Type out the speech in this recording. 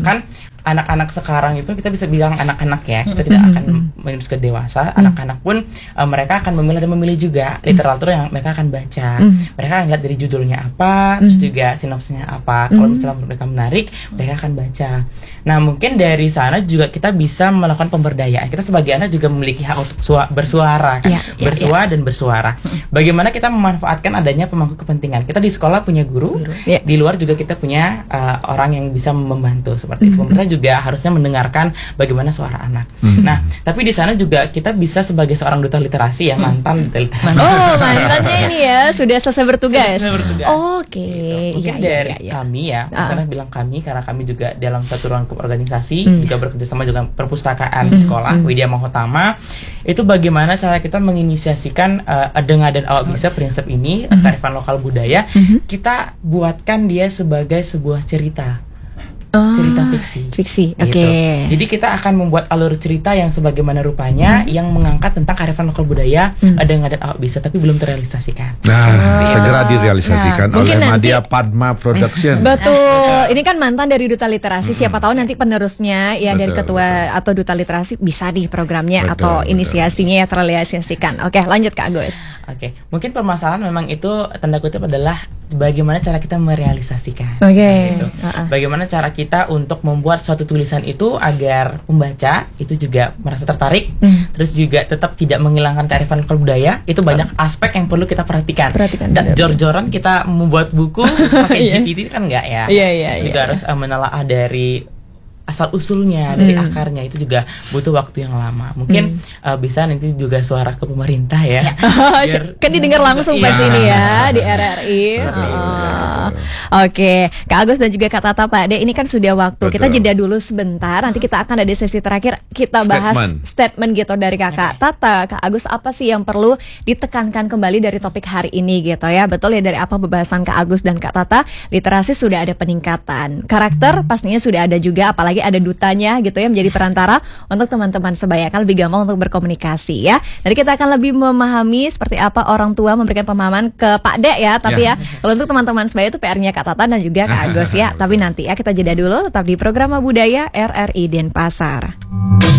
Bahkan anak-anak sekarang itu kita bisa bilang anak-anak ya, kita tidak akan menulis ke dewasa. Anak-anak pun mereka akan memilih dan memilih juga literatur yang mereka akan baca. Mereka akan lihat dari judulnya apa, terus juga sinopsisnya apa. Kalau misalnya mereka menarik, mereka akan baca. Nah, mungkin dari sana juga kita bisa melakukan pemberdayaan. Kita sebagai anak juga memiliki hak untuk bersuara kan, dan bersuara. Bagaimana kita memanfaatkan adanya pemangku kepentingan? Kita di sekolah punya guru, di luar juga kita punya orang yang bisa membantu seperti itu. Pemerintah juga harusnya mendengarkan bagaimana suara anak. Nah, tapi di sana juga kita bisa sebagai seorang duta literasi ya, mantan duta literasi. Oh, mantannya ini ya, sudah selesai bertugas. Oke. Gitu. Mungkin dari kami ya, misalnya bilang kami karena kami juga dalam satu ruang organisasi, juga bekerja sama dengan perpustakaan di sekolah Widya Mahotama. Itu bagaimana cara kita menginisiasikan Dengar dan Awak Bisa prinsip ini, kearifan lokal budaya, kita buatkan dia sebagai sebuah cerita. Cerita fiksi. Oke. Jadi kita akan membuat alur cerita yang sebagaimana rupanya yang mengangkat tentang kearifan lokal budaya Dengar dan Awak Bisa, tapi belum terrealisasikan. Nah, segera direalisasikan oleh Madya Padma Production. Betul. Ini kan mantan dari Duta Literasi. Siapa tahu nanti penerusnya ya dari ketua atau Duta Literasi bisa di programnya atau inisiasinya ya terrealisasikan. Oke, lanjut Kak Agus. Oke, mungkin permasalahan memang itu tanda kutip adalah bagaimana cara kita merealisasikan. Bagaimana cara kita untuk membuat suatu tulisan itu agar pembaca itu juga merasa tertarik, terus juga tetap tidak menghilangkan kearifan lokal budaya. Itu banyak aspek yang perlu kita perhatikan. Dan jor-joran kita membuat buku pakai GPT kan enggak ya? Juga harus menelaah dari asal usulnya, dari akarnya, itu juga butuh waktu yang lama. Mungkin bisa nanti juga suara ke pemerintah ya. Kan didengar langsung pasti ini ya di RRI. Oke, Kak Agus dan juga Kak Tata, Pak De, ini kan sudah waktu. Kita jeda dulu sebentar. Nanti kita akan ada sesi terakhir. Kita bahas statement gitu dari Kakak Tata, Kak Agus, apa sih yang perlu ditekankan kembali dari topik hari ini gitu ya. Betul ya, dari apa pembahasan Kak Agus dan Kak Tata, literasi sudah ada peningkatan. Karakter pastinya sudah ada juga, apalagi ada dutanya gitu ya, menjadi perantara untuk teman-teman sebaya, kan lebih gampang untuk berkomunikasi ya. Jadi kita akan lebih memahami seperti apa orang tua memberikan pemahaman ke Pak De ya. Tapi ya kalau untuk teman-teman sebaya itu PR-nya Kak Tata dan juga Kak Agus ya. Tapi nanti ya kita jeda dulu, tetap di Program Budaya RRI Denpasar.